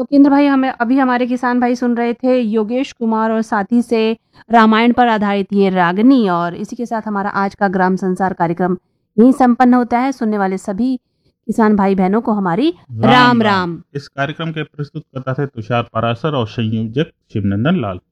तो केंद्र भाई, हमें अभी हमारे किसान भाई सुन रहे थे योगेश कुमार और साथी से रामायण पर आधारित ये रागनी, और इसी के साथ हमारा आज का ग्राम संसार कार्यक्रम यहीं संपन्न होता है। सुनने वाले सभी किसान भाई बहनों को हमारी राम राम। इस कार्यक्रम के प्रस्तुतकर्ता थे तुषार पारासर और संयोजक शिवनंदन लाल।